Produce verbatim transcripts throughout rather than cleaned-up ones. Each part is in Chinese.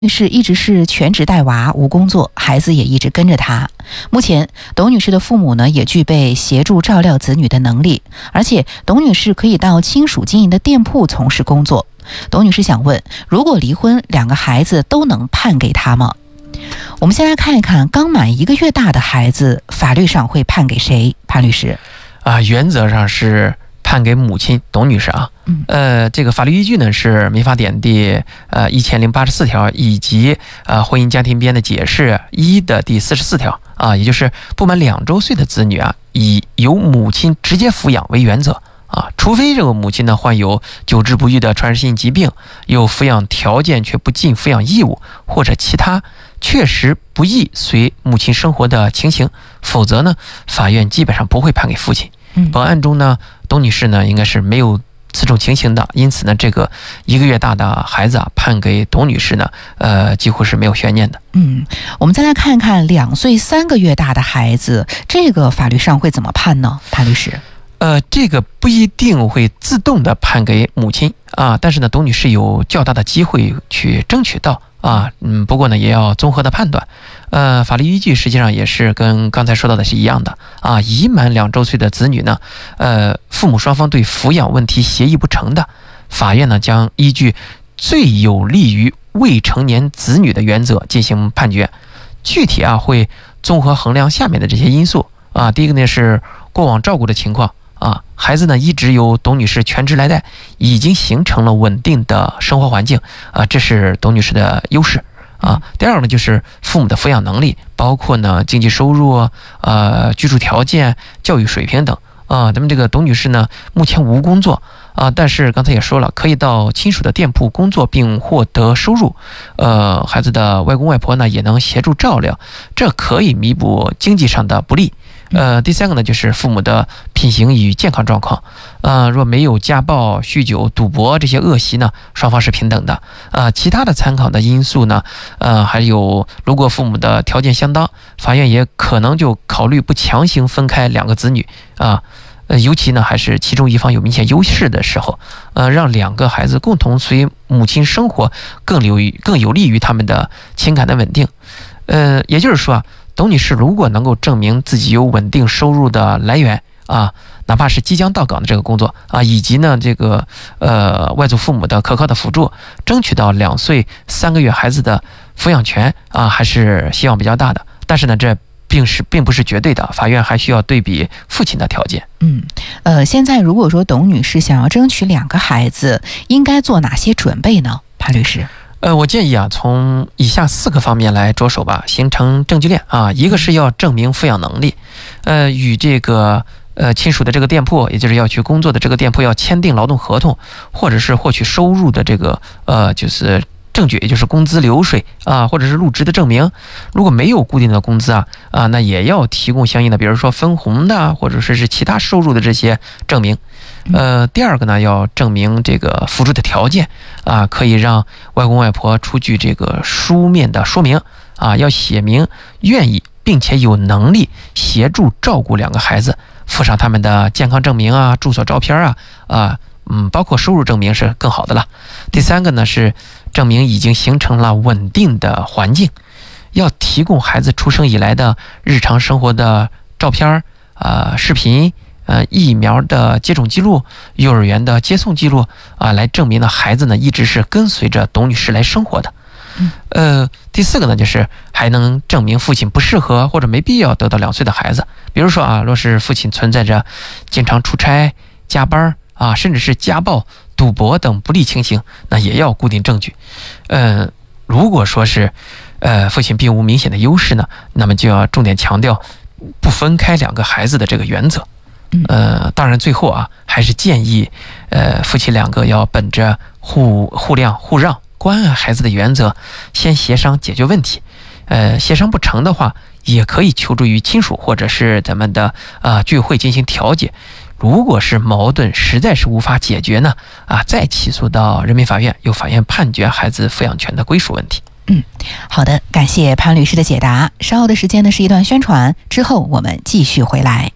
女士一直是全职带娃，无工作，孩子也一直跟着她。目前，董女士的父母呢也具备协助照料子女的能力，而且董女士可以到亲属经营的店铺从事工作。董女士想问，如果离婚，两个孩子都能判给她吗？我们先来看一看刚满一个月大的孩子，法律上会判给谁？潘律师。 啊，原则上是判给母亲董女士啊。 嗯， 呃，这个法律依据呢是民法典第呃一千零八十四条，以及呃婚姻家庭编的解释一的第四十四条啊，也就是不满两周岁的子女啊，以由母亲直接抚养为原则啊，除非这个母亲呢患有久治不愈的传染性疾病，有抚养条件却不尽抚养义务，或者其他确实不易随母亲生活的情形，否则呢，法院基本上不会判给父亲。本案中呢，董女士呢应该是没有此种情形的，因此呢，这个一个月大的孩子啊，判给董女士呢，呃，几乎是没有悬念的。 嗯，我们再来看看两岁三个月大的孩子，这个法律上会怎么判呢？潘律师。 呃，这个不一定会自动的判给母亲啊，但是呢，董女士有较大的机会去争取到啊，嗯，不过呢，也要综合的判断。呃，法律依据实际上也是跟刚才说到的是一样的啊。已满两周岁的子女呢，呃，父母双方对抚养问题协议不成的，法院呢将依据最有利于未成年子女的原则进行判决。具体啊会综合衡量下面的这些因素啊。第一个呢是过往照顾的情况啊，孩子呢一直由董女士全职来带，已经形成了稳定的生活环境啊，这是董女士的优势。啊，第二个呢，就是父母的抚养能力，包括呢经济收入、呃居住条件、教育水平等啊。咱们这个董女士呢，目前无工作啊，但是刚才也说了，可以到亲属的店铺工作并获得收入。呃，孩子的外公外婆呢也能协助照料，这可以弥补经济上的不利。呃，第三个呢，就是父母的品行与健康状况。呃，若没有家暴、酗酒、赌博这些恶习呢，双方是平等的。呃，其他的参考的因素呢，呃，还有如果父母的条件相当，法院也可能就考虑不强行分开两个子女啊。呃，尤其呢，还是其中一方有明显优势的时候，呃，让两个孩子共同随母亲生活，更有更有利于他们的情感的稳定。呃，也就是说啊。董女士如果能够证明自己有稳定收入的来源啊，哪怕是即将到岗的这个工作啊，以及呢这个呃外祖父母的可靠的辅助，争取到两岁三个月孩子的抚养权啊，还是希望比较大的。但是呢，这并是并不是绝对的，法院还需要对比父亲的条件。 嗯，呃，现在如果说董女士想要争取两个孩子，应该做哪些准备呢？潘律师。 呃，我建议啊，从以下四个方面来着手吧，形成证据链啊。一个是要证明抚养能力，呃，与这个呃亲属的这个店铺，也就是要去工作的这个店铺要签订劳动合同，或者是获取收入的这个呃就是证据，也就是工资流水啊，或者是入职的证明。如果没有固定的工资啊啊，那也要提供相应的，比如说分红的，或者说是其他收入的这些证明。呃，第二个呢，要证明这个辅助的条件啊，可以让外公外婆出具这个书面的说明啊，要写明愿意并且有能力协助照顾两个孩子，附上他们的健康证明啊、住所照片啊啊，嗯，包括收入证明是更好的了。第三个呢是证明已经形成了稳定的环境，要提供孩子出生以来的日常生活的照片啊、视频。呃，疫苗的接种记录、幼儿园的接送记录啊，来证明呢孩子呢一直是跟随着董女士来生活的。呃，第四个呢，就是还能证明父亲不适合或者没必要得到两岁的孩子。比如说啊，若是父亲存在着经常出差、加班啊，甚至是家暴、赌博等不利情形，那也要固定证据。呃，如果说是呃父亲并无明显的优势呢，那么就要重点强调不分开两个孩子的这个原则。呃，当然最后啊，还是建议，呃，夫妻两个要本着互互谅互让、关爱孩子的原则，先协商解决问题。呃，协商不成的话，也可以求助于亲属或者是咱们的啊、呃、居委会进行调解。如果是矛盾实在是无法解决呢，啊，再起诉到人民法院，由法院判决孩子抚养权的归属问题。 嗯，好的，感谢潘律师的解答。稍后的时间呢是一段宣传，之后我们继续回来。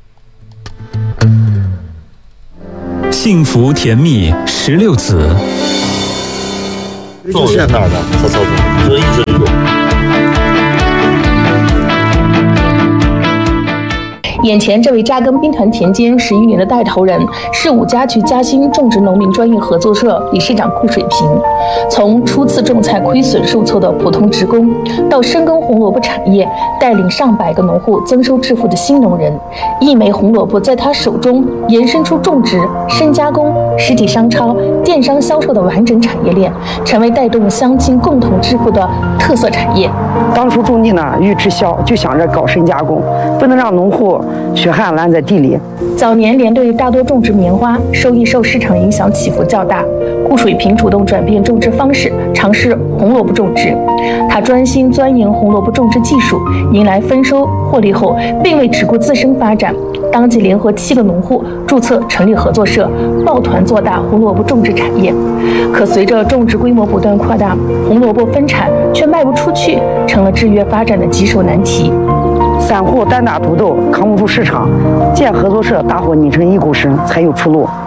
幸福甜蜜十六子， 最现代的，曹操总。 的一尊重。 眼前这位扎根兵团田间十余年的带头人是五家渠嘉兴种植农民专业合作社理事长顾水平。从初次种菜亏损受挫的普通职工，到深耕红萝卜产业，带领上百个农户增收致富的新农人，一枚红萝卜在他手中延伸出种植、深加工、实体商超、电商销售的完整产业链，成为带动乡亲共同致富的特色产业。 当初种地呢，欲滞销，就想着搞深加工，不能让农户血汗烂在地里。 早年连队大多种植棉花，收益受市场影响起伏较大。顾水平主动转变种植方式，尝试红萝卜种植。他专心钻研红萝卜种植技术，迎来丰收获利后，并未只顾自身发展，当即联合七个农户注册成立合作社，抱团做大红萝卜种植产业。可随着种植规模不断扩大，红萝卜分产却卖不出去，成了制约发展的棘手难题。 散户单打独斗，扛不住市场，建合作社，大伙拧成一股绳，才有出路。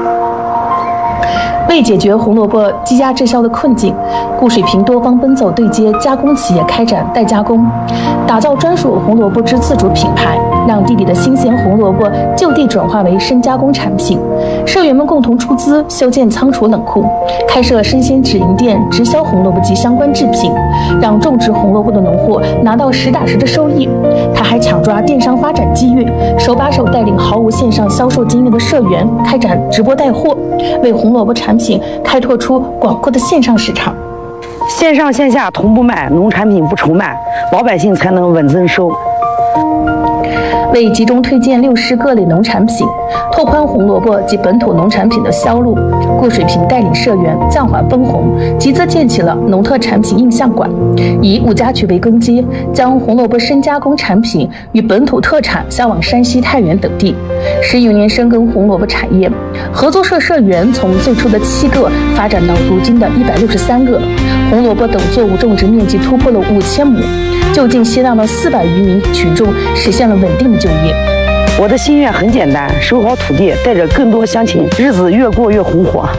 为解决红萝卜积压滞销的困境，顾水平多方奔走对接加工企业，开展代加工，打造专属红萝卜之自主品牌，让地里的新鲜红萝卜就地转化为深加工产品。社员们共同出资修建仓储冷库，开设生鲜直营店，直销红萝卜及相关制品，让种植红萝卜的农户拿到实打实的收益。他还抢抓电商发展机遇，手把手带领毫无线上销售经验的社员开展直播带货，为红萝卜产品开拓出广阔的线上市场。 线上线下同步卖，农产品不愁卖，老百姓才能稳增收。 为集中推荐六市各类农产品，拓宽红萝卜及本土农产品的销路，顾水平带领社员暂缓分红，集资建起了农特产品印象馆，以五家渠为根基，将红萝卜深加工产品与本土特产销往山西、太原等地。十余年深耕红萝卜产业，合作社社员从最初的七个发展到如今的一百六十三个，红萝卜等作物种植面积突破了五千亩，就近吸纳了四百余名群众，实现了稳定的就业。 我的心愿很简单，收好土地，带着更多乡亲，日子越过越红火。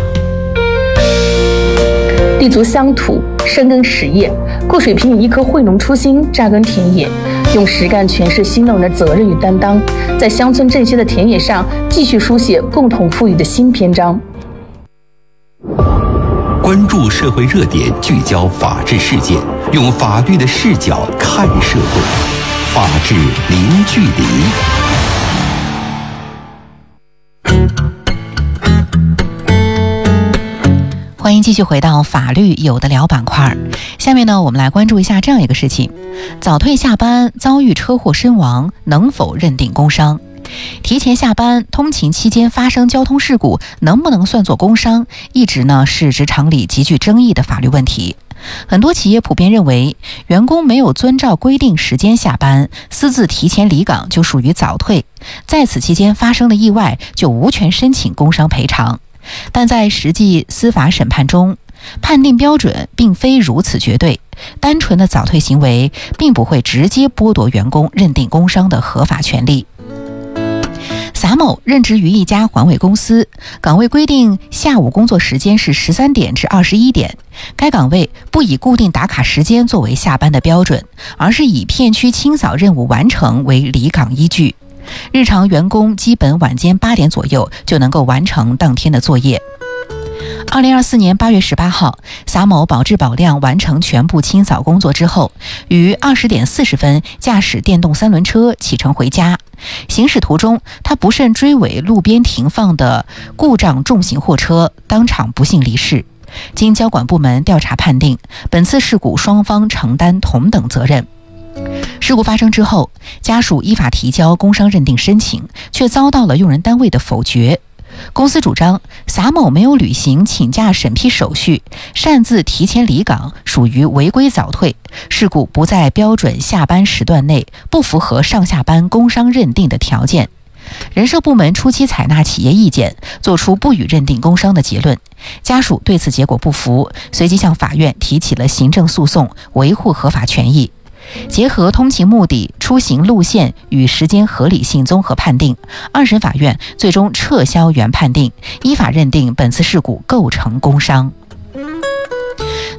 立足乡土，深耕实业，顾水平以一颗惠农初心扎根田野，用实干诠释新农人的责任与担当，在乡村振兴的田野上继续书写共同富裕的新篇章。 关注社会热点，聚焦法治事件，用法律的视角看社会，法治零距离。 欢迎继续回到法律有的聊板块。下面呢，我们来关注一下这样一个事情：早退下班遭遇车祸身亡，能否认定工伤？提前下班通勤期间发生交通事故，能不能算作工伤，一直呢是职场里极具争议的法律问题。很多企业普遍认为，员工没有遵照规定时间下班，私自提前离岗就属于早退，在此期间发生的意外就无权申请工伤赔偿。但在实际司法审判中，判定标准并非如此绝对，单纯的早退行为并不会直接剥夺员工认定工伤的合法权利。撒某任职于一家环卫公司，岗位规定下午工作时间是十三点至二十一点，该岗位不以固定打卡时间作为下班的标准，而是以片区清扫任务完成为离岗依据。日常员工基本晚间八点左右就能够完成当天的作业。二零二四年八月十八号，撒某保质保量完成全部清扫工作之后，于二十点四十分驾驶电动三轮车启程回家。行驶途中，他不慎追尾路边停放的故障重型货车，当场不幸离世。经交管部门调查判定，本次事故双方承担同等责任。事故发生之后，家属依法提交工伤认定申请，却遭到了用人单位的否决。公司主张撒某没有履行请假审批手续，擅自提前离岗，属于违规早退，事故不在标准下班时段内，不符合上下班工伤认定的条件。人社部门初期采纳企业意见，作出不予认定工伤的结论。家属对此结果不服，随即向法院提起了行政诉讼，维护合法权益。结合通勤目的、出行路线与时间合理性综合判定，二审法院最终撤销原判定，依法认定本次事故构成工伤。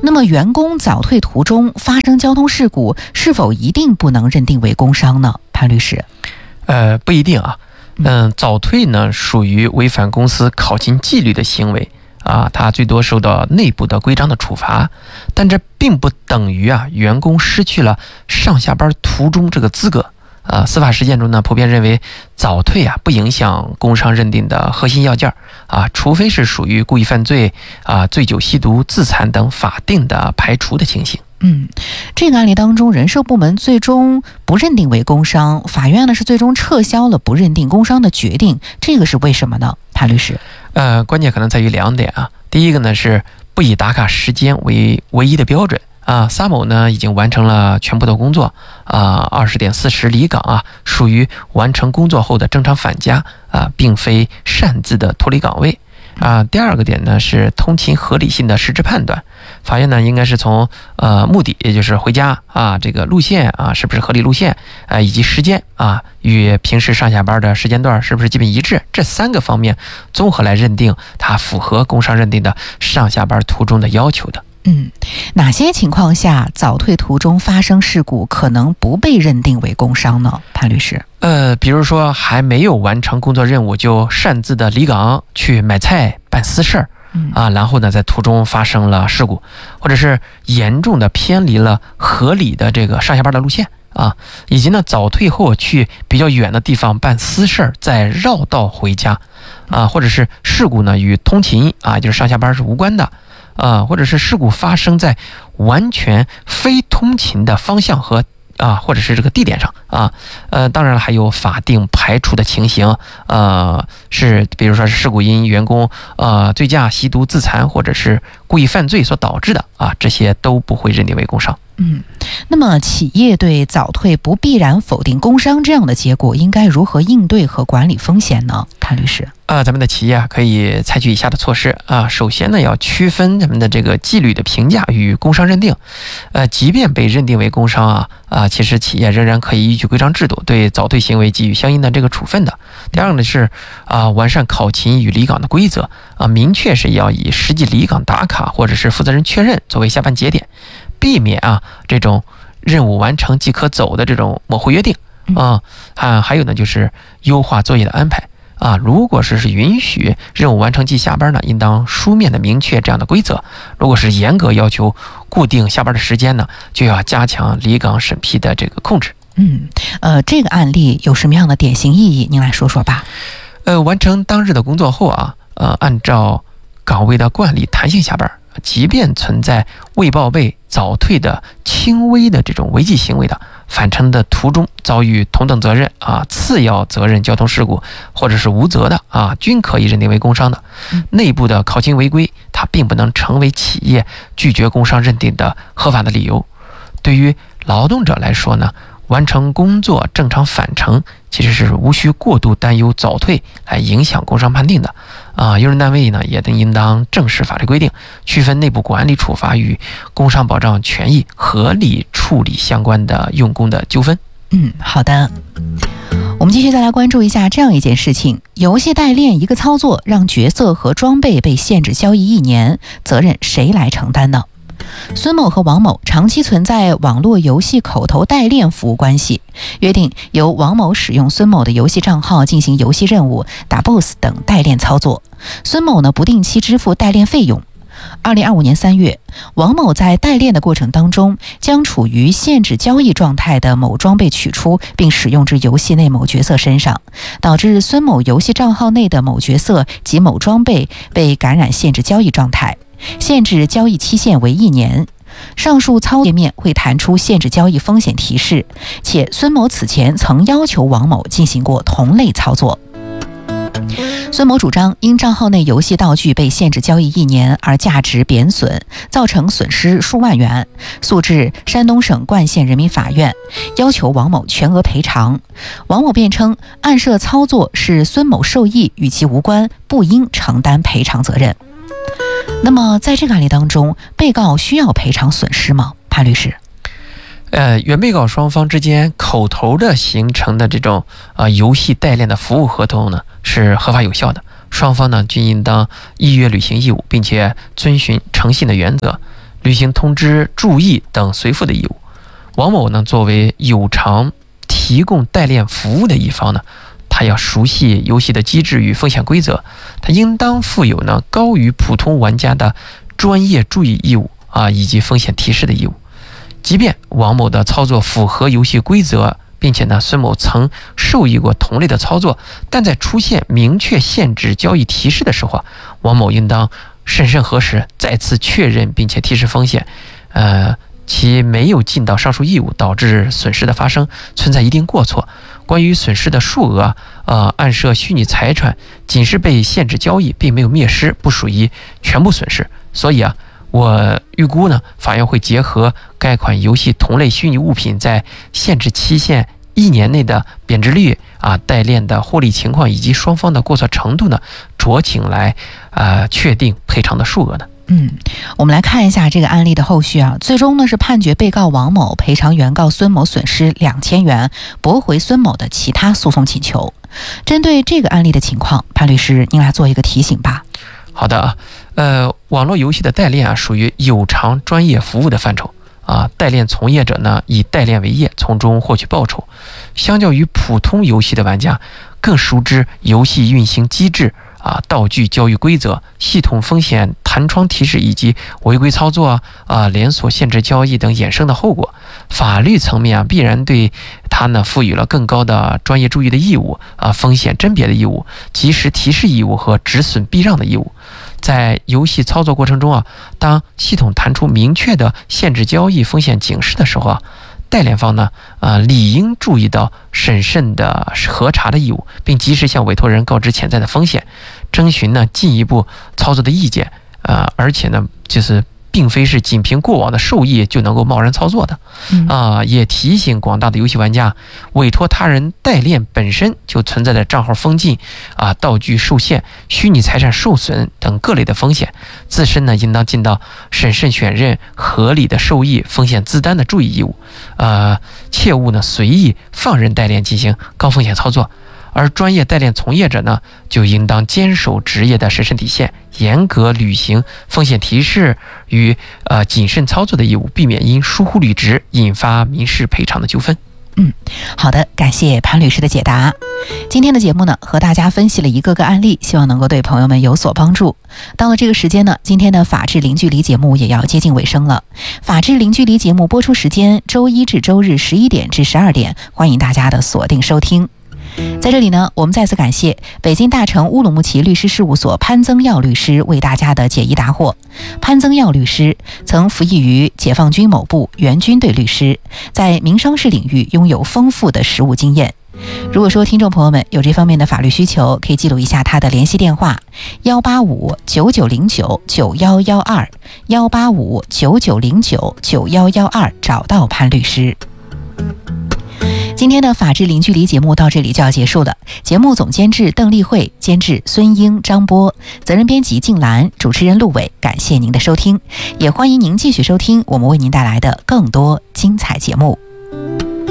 那么员工早退途中发生交通事故，是否一定不能认定为工伤呢？潘律师， 呃，不一定啊。嗯，早退呢属于违反公司考勤纪律的行为啊，它最多受到内部的规章的处罚，但这并不等于啊员工失去了上下班途中这个资格。啊，司法实践中呢，普遍认为早退啊不影响工伤认定的核心要件啊，除非是属于故意犯罪啊、醉酒吸毒、自残等法定的排除的情形。 嗯，这个案例当中，人社部门最终不认定为工伤，法院呢是最终撤销了不认定工伤的决定，这个是为什么呢？潘律师， 呃，关键可能在于两点啊，第一个呢是不以打卡时间为唯一的标准。啊，萨某呢已经完成了全部的工作啊，二十点四十离岗啊，属于完成工作后的正常返家啊，并非擅自的脱离岗位啊。第二个点呢是通勤合理性的实质判断，法院呢应该是从呃目的，也就是回家啊这个路线啊是不是合理路线啊，以及时间啊与平时上下班的时间段是不是基本一致，这三个方面综合来认定它符合工伤认定的上下班途中的要求的。 嗯，哪些情况下早退途中发生事故可能不被认定为工伤呢？潘律师， 呃，比如说还没有完成工作任务就擅自的离岗去买菜办私事儿，啊，然后呢在途中发生了事故，或者是严重的偏离了合理的这个上下班的路线啊，以及呢早退后去比较远的地方办私事儿，再绕道回家啊，或者是事故呢与通勤啊，就是上下班是无关的。啊，或者是事故发生在完全非通勤的方向和啊，或者是这个地点上啊，呃，当然了，还有法定排除的情形，呃，是比如说是事故因员工呃醉驾、吸毒、自残或者是故意犯罪所导致的啊，这些都不会认定为工伤。 嗯，那么企业对早退不必然否定工伤这样的结果，应该如何应对和管理风险呢？潘律师， 啊，咱们的企业可以采取以下的措施啊。首先呢，要区分咱们的这个纪律的评价与工伤认定。呃，即便被认定为工伤啊啊，其实企业仍然可以依据规章制度对早退行为给予相应的这个处分的。第二个呢是啊，完善考勤与离岗的规则啊，明确是要以实际离岗打卡或者是负责人确认作为下班节点，避免啊这种任务完成即可走的这种模糊约定啊啊，还有呢就是优化作业的安排。啊，如果是是允许任务完成即下班呢，应当书面的明确这样的规则。如果是严格要求固定下班的时间呢，就要加强离岗审批的这个控制。 嗯，呃，这个案例有什么样的典型意义？您来说说吧。 呃，完成当日的工作后啊，呃，按照岗位的惯例弹性下班，即便存在未报备、早退的轻微的这种违纪行为的，返程的途中遭遇同等责任啊、次要责任交通事故或者是无责的啊，均可以认定为工伤的。内部的考勤违规，它并不能成为企业拒绝工伤认定的合法的理由。对于劳动者来说呢，完成工作正常返程，其实是无需过度担忧早退来影响工伤判定的啊。用人单位呢，也得应当正视法律规定，区分内部管理处罚与工伤保障权益，合理处理相关的用工的纠纷。 嗯，好的。我们继续再来关注一下这样一件事情：游戏代练一个操作让角色和装备被限制交易一年，责任谁来承担呢？孙某和王某长期存在网络游戏口头代练服务关系，约定由王某使用孙某的游戏账号进行游戏任务、打 boss 等代练操作，孙某呢不定期支付代练费用。二零二五年三月，王某在代练的过程当中，将处于限制交易状态的某装备取出，并使用至游戏内某角色身上，导致孙某游戏账号内的某角色及某装备被感染限制交易状态，限制交易期限为一年。上述操作页面会弹出限制交易风险提示，且孙某此前曾要求王某进行过同类操作。孙某主张，因账号内游戏道具被限制交易一年而价值贬损，造成损失数万元，诉至山东省冠县人民法院，要求王某全额赔偿。王某辩称，暗设操作是孙某受益，与其无关，不应承担赔偿责任。那么，在这个案例当中，被告需要赔偿损失吗？潘律师？ 呃，原被告双方之间口头的形成的这种啊、呃、游戏代练的服务合同呢，是合法有效的，双方呢均应当依约履行义务，并且遵循诚信的原则。 履行通知、注意等随附的义务。王某呢，作为有偿提供代练服务的一方呢，他要熟悉游戏的机制与风险规则，他应当负有呢高于普通玩家的专业注意义务啊，以及风险提示的义务。即便王某的操作符合游戏规则，并且呢孙某曾受益过同类的操作，但在出现明确限制交易提示的时候啊，王某应当审慎核实，再次确认并且提示风险，呃，其没有尽到上述义务，导致损失的发生，存在一定过错。关于损失的数额，呃，暗设虚拟财产仅是被限制交易，并没有灭失，不属于全部损失。所以啊，我预估呢，法院会结合该款游戏同类虚拟物品在限制期限一年内的贬值率啊、代练的获利情况以及双方的过错程度呢，酌情来啊、呃、确定赔偿的数额的。 嗯，我们来看一下这个案例的后续啊。最终呢是判决被告王某赔偿原告孙某损失两千元，驳回孙某的其他诉讼请求。针对这个案例的情况，潘律师您来做一个提醒吧。 好的啊，呃，网络游戏的代练啊，属于有偿专业服务的范畴啊。代练从业者呢，以代练为业，从中获取报酬。相较于普通游戏的玩家，更熟知游戏运行机制啊、道具交易规则、系统风险弹窗提示以及违规操作啊、啊连锁限制交易等衍生的后果。法律层面啊，必然对他呢赋予了更高的专业注意的义务啊、风险甄别的义务、及时提示义务和止损避让的义务。在游戏操作过程中啊，当系统弹出明确的限制交易风险警示的时候啊，代练方呢，呃，理应注意到审慎的核查的义务，并及时向委托人告知潜在的风险，征询呢进一步操作的意见，呃，而且呢，就是并非是仅凭过往的受益就能够贸然操作的，啊、呃，也提醒广大的游戏玩家，委托他人代练本身就存在的账号封禁、啊、道具受限、虚拟财产受损等各类的风险，自身呢应当尽到审慎选任、合理的受益、风险自担的注意义务，呃，切勿呢随意放任代练进行高风险操作。而专业代练从业者呢，就应当坚守职业的审慎底线，严格履行风险提示与呃谨慎操作的义务，避免因疏忽履职引发民事赔偿的纠纷。 嗯，好的，感谢潘律师的解答。今天的节目呢，和大家分析了一个个案例，希望能够对朋友们有所帮助。到了这个时间呢，今天的法治零距离节目也要接近尾声了。法治零距离节目播出时间周一至周日十一点至十二点，欢迎大家的锁定收听。在这里呢，我们再次感谢北京大成乌鲁木齐律师事务所潘增耀律师为大家的解疑答惑。潘增耀律师曾服役于解放军某部原军队律师，在民商事领域拥有丰富的实务经验。如果说听众朋友们有这方面的法律需求，可以记录一下他的联系电话：幺八五九九零九九幺幺二，幺八五九九零九九幺幺二，找到潘律师。今天的法治零距离节目到这里就要结束了。节目总监制邓丽慧，监制孙英、张波，责任编辑静兰，主持人陆伟。感谢您的收听，也欢迎您继续收听我们为您带来的更多精彩节目。